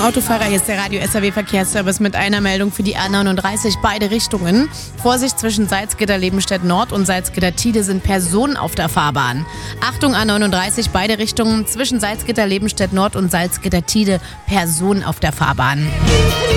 Autofahrer, hier ist der Radio SAW Verkehrsservice mit einer Meldung für die A39, beide Richtungen. Vorsicht, zwischen Salzgitter-Lebenstedt Nord und Salzgitter-Tide sind Personen auf der Fahrbahn. Achtung, A39, beide Richtungen, zwischen Salzgitter-Lebenstedt Nord und Salzgitter-Tide Personen auf der Fahrbahn.